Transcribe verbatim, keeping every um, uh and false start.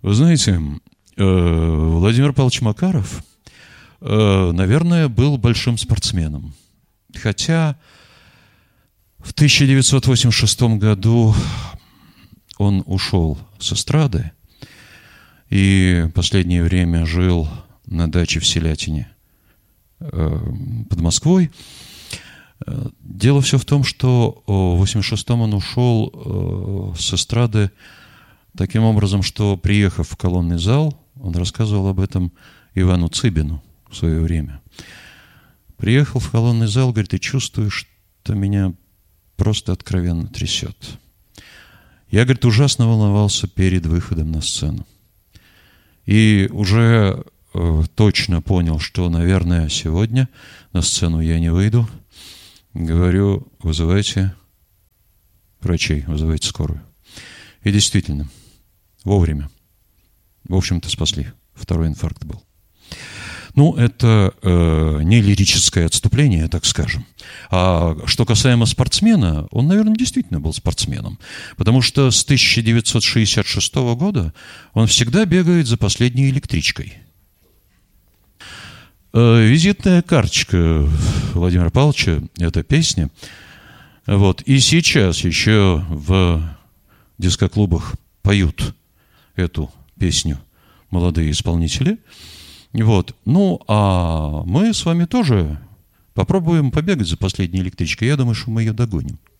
Вы знаете, Владимир Павлович Макаров, наверное, был большим спортсменом. Хотя в тысяча девятьсот восемьдесят шестом году он ушел с эстрады и последнее время жил на даче в Селятине под Москвой. Дело все в том, что в восемьдесят шестом он ушел с эстрады таким образом, что, приехав в колонный зал, он рассказывал об этом Ивану Цыбину в свое время. Приехал в колонный зал, говорит, и чувствую, что меня просто откровенно трясет. Я, говорит, ужасно волновался перед выходом на сцену. И уже э, точно понял, что, наверное, сегодня на сцену я не выйду. Говорю, вызывайте врачей, вызывайте скорую. И действительно, вовремя. В общем-то, спасли. Второй инфаркт был. Ну, это э, не лирическое отступление, так скажем. А что касаемо спортсмена, он, наверное, действительно был спортсменом. Потому что с тысяча девятьсот шестьдесят шестого года он всегда бегает за последней электричкой. Э, визитная карточка Владимира Павловича – это песня. Вот. И сейчас еще в дискоклубах поют эту песню молодые исполнители. Вот. Ну, а мы с вами тоже попробуем побегать за последней электричкой. Я думаю, что мы ее догоним.